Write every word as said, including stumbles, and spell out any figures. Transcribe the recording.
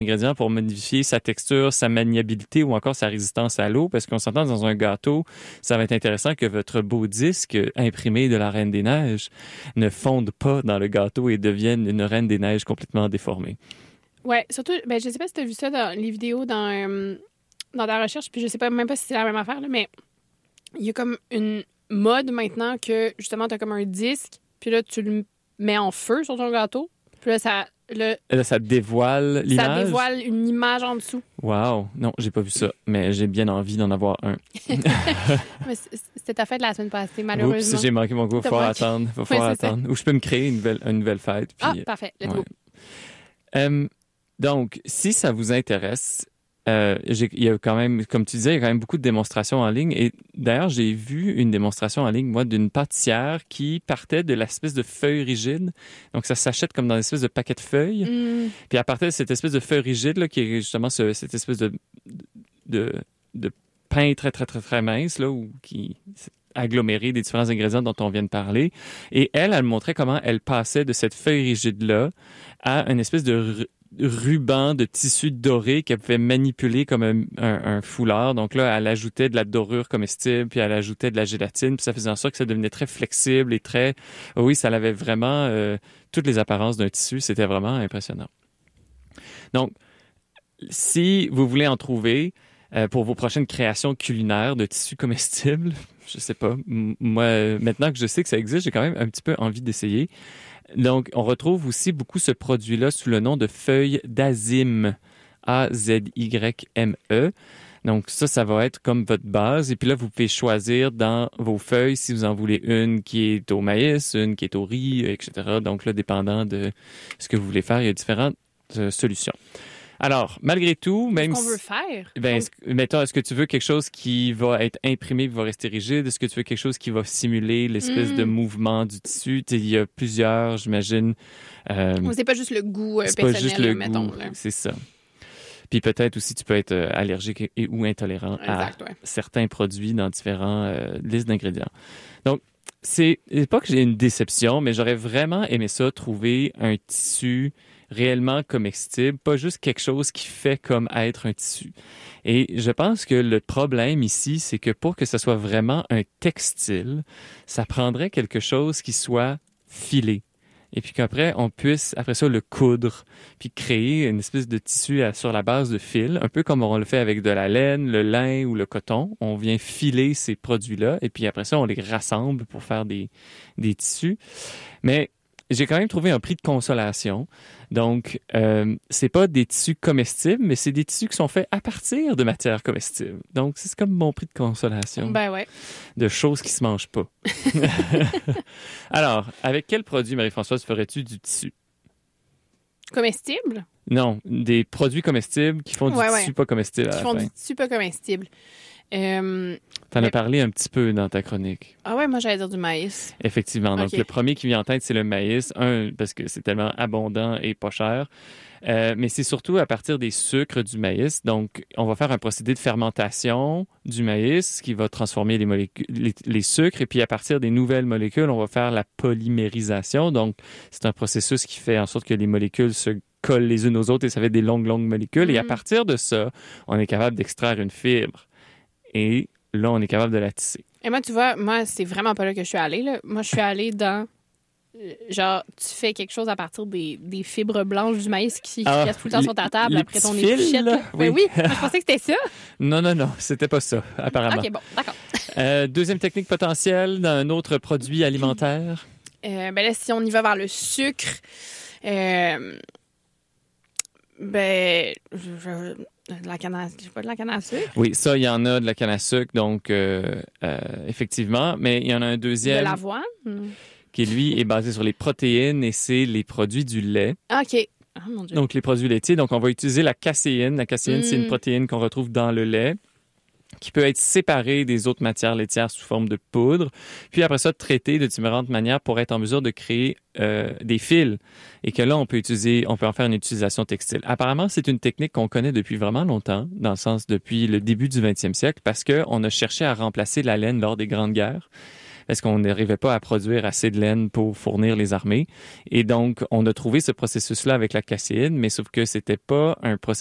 ingrédients pour modifier sa texture, sa maniabilité ou encore sa résistance à l'eau, parce qu'on s'entend dans un gâteau, ça va être intéressant que votre beau disque imprimé de la Reine des Neiges ne fonde pas dans le gâteau et devienne une Reine des Neiges complètement déformée. Ouais, surtout, ben, je sais pas si tu as vu ça dans les vidéos dans, euh, dans ta recherche, puis je sais pas même pas si c'est la même affaire, là, mais il y a comme une mode maintenant que justement tu as comme un disque, puis là tu le mets en feu sur ton gâteau, puis là ça. Le, là, ça dévoile l'image? Ça dévoile une image en dessous. Wow! Non, j'ai pas vu ça, mais j'ai bien envie d'en avoir un. C'était ta fête la semaine passée, malheureusement. Oups, j'ai manqué mon goût. Il faut attendre. Il faut ouais, attendre. Ou je peux me créer une nouvelle, une nouvelle fête. Puis, ah, parfait. Let's ouais. go. Um, donc, si ça vous intéresse, euh, j'ai, il y a quand même, comme tu disais, il y a quand même beaucoup de démonstrations en ligne. Et d'ailleurs, j'ai vu une démonstration en ligne, moi, d'une pâtissière qui partait de l'espèce de feuille rigide. Donc, ça s'achète comme dans une espèce de paquet de feuilles. Mm. Puis, à partir de cette espèce de feuille rigide, là, qui est justement ce, cette espèce de, de, de pain très, très, très, très mince, là, ou qui aggloméré des différents ingrédients dont on vient de parler. Et elle, elle montrait comment elle passait de cette feuille rigide-là à une espèce de ruban de tissu doré qu'elle pouvait manipuler comme un, un, un foulard. Donc là, elle ajoutait de la dorure comestible, puis elle ajoutait de la gélatine, puis ça faisait en sorte que ça devenait très flexible et très... Oui, ça avait vraiment euh, toutes les apparences d'un tissu. C'était vraiment impressionnant. Donc, si vous voulez en trouver euh, pour vos prochaines créations culinaires de tissus comestibles, je sais pas, m- moi, maintenant que je sais que ça existe, j'ai quand même un petit peu envie d'essayer. Donc, on retrouve aussi beaucoup ce produit-là sous le nom de feuilles d'azime, A Z Y M E. Donc, ça, ça va être comme votre base. Et puis là, vous pouvez choisir dans vos feuilles si vous en voulez une qui est au maïs, une qui est au riz, et cetera. Donc là, dépendant de ce que vous voulez faire, il y a différentes euh, solutions. Alors, malgré tout, même Qu'est-ce qu'on veut faire? Ben, est-ce, mettons, est-ce que tu veux quelque chose qui va être imprimé et va rester rigide? Est-ce que tu veux quelque chose qui va simuler l'espèce mmh. de mouvement du tissu? Il y a plusieurs, j'imagine. Euh, c'est pas juste le goût euh, c'est personnel, pas juste le mettons. goût, Là. C'est ça. Puis peut-être aussi, tu peux être euh, allergique et, ou intolérant exact, à ouais. certains produits dans différents euh, listes d'ingrédients. Donc, c'est, c'est pas que j'ai une déception, mais j'aurais vraiment aimé ça, trouver un tissu réellement comestible, pas juste quelque chose qui fait comme être un tissu. Et je pense que le problème ici, c'est que pour que ce soit vraiment un textile, ça prendrait quelque chose qui soit filé. Et puis qu'après, on puisse, après ça, le coudre, puis créer une espèce de tissu à, sur la base de fil, un peu comme on le fait avec de la laine, le lin ou le coton. On vient filer ces produits-là, et puis après ça, on les rassemble pour faire des, des tissus. Mais j'ai quand même trouvé un prix de consolation. Donc, euh, c'est pas des tissus comestibles, mais c'est des tissus qui sont faits à partir de matières comestibles. Donc, c'est comme mon prix de consolation. Ben ouais. De choses qui se mangent pas. Alors, avec quel produit, Marie-Françoise, ferais-tu du tissu? Comestible? Non, des produits comestibles qui font du ouais, tissu ouais. pas comestible à Qui la font fin. du tissu pas comestible. Euh, T'en mais... as parlé un petit peu dans ta chronique. Ah ouais, moi j'allais dire du maïs. Effectivement. Donc, okay. le premier qui vient en tête, c'est le maïs. Un, parce que c'est tellement abondant et pas cher. Euh, mais c'est surtout à partir des sucres du maïs. Donc, on va faire un procédé de fermentation du maïs qui va transformer les, molécules, les, les sucres. Et puis, à partir des nouvelles molécules, on va faire la polymérisation. Donc, c'est un processus qui fait en sorte que les molécules se collent les unes aux autres et ça fait des longues, longues molécules. Mm. Et à partir de ça, on est capable d'extraire une fibre. Et là, on est capable de la tisser. Et moi, tu vois, moi, c'est vraiment pas là que je suis allée. Là. Moi, je suis allée dans... Genre, tu fais quelque chose à partir des, des fibres blanches du maïs qui, ah, qui restent tout le temps les, sur ta table après ton fils, épluchette. là, oui. Ben oui, moi, je pensais que c'était ça. Non, non, non, c'était pas ça, apparemment. OK, bon, d'accord. Euh, deuxième technique potentielle d'un autre produit alimentaire. Euh, ben là, si on y va vers le sucre, euh, ben... Je, je, de la canne à, je sais pas, de la canne à sucre? Oui, ça, il y en a de la canne à sucre, donc euh, euh, effectivement. Mais il y en a un deuxième... De l'avoine? Qui, lui, est basé sur les protéines et c'est les produits du lait. OK. Oh, mon Dieu. Donc, les produits laitiers. Donc, on va utiliser la caséine. La caséine, mm. c'est une protéine qu'on retrouve dans le lait qui peut être séparée des autres matières laitières sous forme de poudre. Puis après ça, traitée de différentes manières pour être en mesure de créer euh, des fils. Et que là, on peut utiliser, on peut en faire une utilisation textile. Apparemment, c'est une technique qu'on connaît depuis vraiment longtemps, dans le sens depuis le début du vingtième siècle, parce qu'on a cherché à remplacer la laine lors des Grandes Guerres. parce qu'on n'arrivait pas à produire assez de laine pour fournir les armées. Et donc, on a trouvé ce processus-là avec la caséine, mais sauf que c'était pas un processus